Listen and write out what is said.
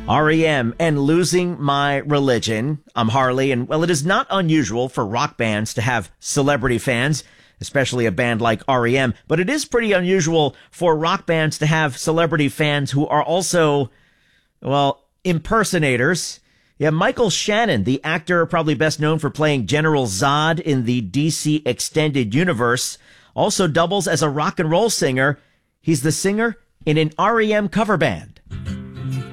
REM and Losing My Religion. I'm Harley, and well, it is not unusual for rock bands to have celebrity fans, especially a band like REM, but it is pretty unusual for rock bands to have celebrity fans who are also, well, impersonators. Yeah, Michael Shannon, the actor probably best known for playing General Zod in the DC Extended Universe, also doubles as a rock and roll singer. He's the singer in an REM cover band.